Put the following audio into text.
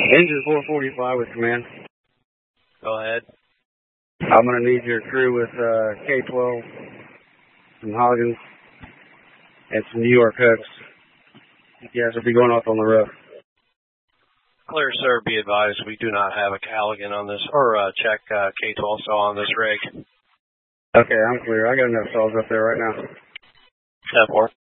Engine 445 with command. Go ahead. I'm going to need your crew with K-12, some Hoggins, and some New York hooks. You guys will be going off on the roof. Clear, sir. Be advised, we do not have a Callaghan on this, or check K-12 saw on this rig. Okay, I'm clear. I got enough saws up there right now. 10-4.